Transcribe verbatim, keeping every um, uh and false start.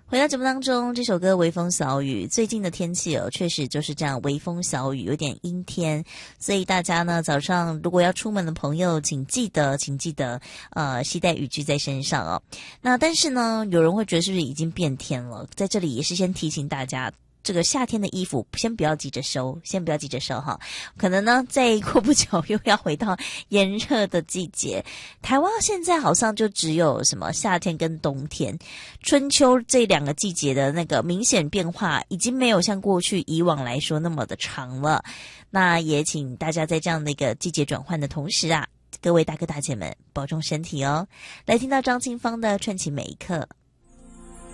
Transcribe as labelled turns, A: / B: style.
A: 回到节目当中，这首歌《微风小雨》，最近的天气哦，确实就是这样，微风小雨，有点阴天，所以大家呢早上如果要出门的朋友，请记得，请记得，呃，携带雨具在身上哦。那但是呢，有人会觉得是不是已经变天了？在这里也是先提醒大家。这个夏天的衣服先不要急着收，先不要急着收哈，可能呢再过不久又要回到炎热的季节。台湾现在好像就只有什么夏天跟冬天，春秋这两个季节的那个明显变化已经没有像过去以往来说那么的长了。那也请大家在这样的一个季节转换的同时啊，各位大哥大姐们保重身体哦。来听到张清芳的《串起每一刻》。